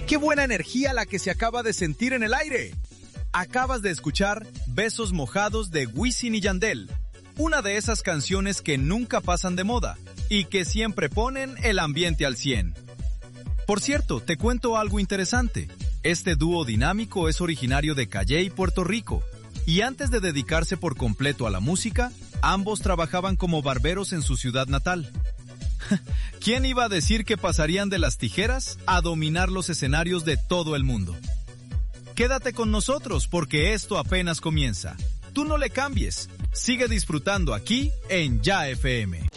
¡Qué buena energía la que se acaba de sentir en el aire! Acabas de escuchar Besos Mojados de Wisin y Yandel, una de esas canciones que nunca pasan de moda y que siempre ponen el ambiente al 100. Por cierto, te cuento algo interesante. Este dúo dinámico es originario de Calley, Puerto Rico, y antes de dedicarse por completo a la música, ambos trabajaban como barberos en su ciudad natal. ¿Quién iba a decir que pasarían de las tijeras a dominar los escenarios de todo el mundo? Quédate con nosotros porque esto apenas comienza. Tú no le cambies. Sigue disfrutando aquí en Ya FM.